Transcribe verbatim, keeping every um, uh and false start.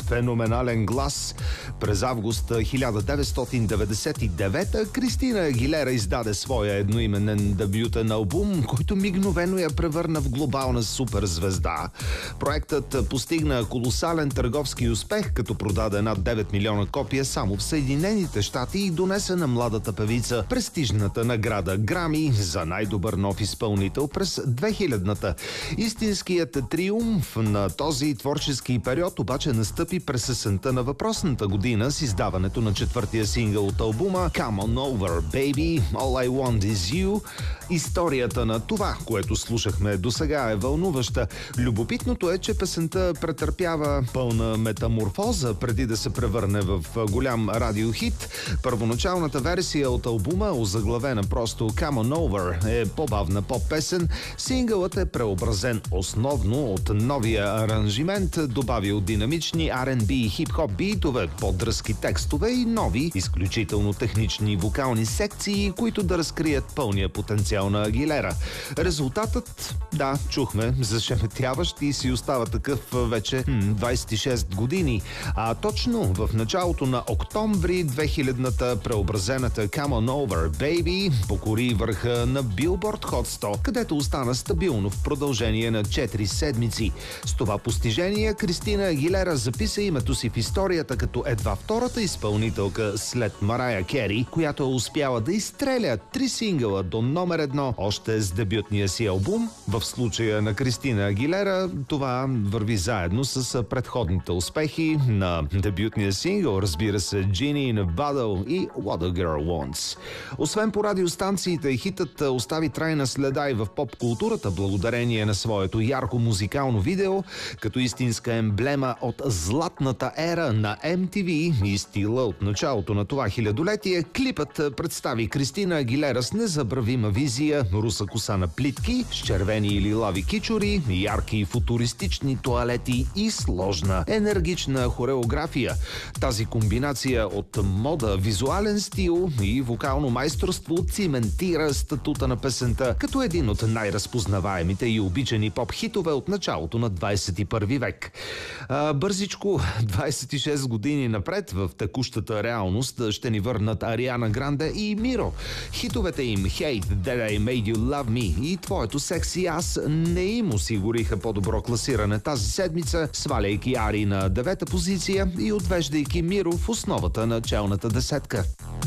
феноменален глас. През август хиляда деветстотин деветдесет и девета Кристина Агилера издаде своя едноименен дебютен албум, който мигновено я превърна в глобална суперзвезда. Проектът постигна колосален търговски успех, като продаде над девет милиона копия само в Съединените щати и донесе на младата певица престижната награда Грами за най-добър нов изпълнител през две хилядната. Истинският триумф на този творчески период обаче настъпи през есента на въпросната година с издаването на четвъртия сингъл от албума Come On Over, Baby, All I Want Is You. Историята на това, което слушахме досега, е вълнуваща. Любопитното е, че песента претърпява пълна метаморфоза преди да се превърне в голям радиохит. Първоначалната версия от албума, озаглавена просто Come On Over, е по-бавна поп-песен. Сингълът е преобразен основно от новия аранжимент, добавил динамични Ар енд Би и хип-хоп битове, по-дръзки текстове и нови, изключително технични вокални секции, които да разкрият пълния потенциал на Агилера. Резултатът, да, чухме, зашеметяващ и си остава такъв вече двайсет и шест години. А точно в началото на октомври две хилядната преобразената Come On Over, Baby покори върха на Billboard Hot сто, където остана стабилно в продължение на четири седмици. С това постижение Кристина Агилера записа името си в историята като едва втората изпълнителка след Марая Кери, която е успяла да изстреля три сингъла до номер едно още с дебютния си албум. В случая на Кристина Агилера това върви заедно с предходните успехи на дебютния сингъл, разбира се, Genie in a Bottle и What a Girl Wants. Освен по радиостанциите, хитът остави трайна следа и в поп-културата благодарение на своето ярко музикално видео, като истинска емблема от златната ера на Ем Ти Ви и стила от началото на това хилядолетие. Клипът представи Кристина Агилера с незабравима визия, руса коса на плитки, с червени или лави кичури, ярки футуристични тоалети и сложна, енергична хореография. Тази комбинация от мода, визуален стил и вокално майсторство циментира статута на песента като един от най-разпознаваемите и обичани поп-хитове от началото на двайсет и първи век. А, бързичко, двайсет и шест години напред в текущата реалност ще ни върнат Ариана Гранде и Миро. Хитовете им Hate That I Made You Love Me и Твоето секси аз не им осигуриха по-добро класиране тази седмица, сваляйки Ари на девета позиция и отвеждайки Миро в основата на челната десетка.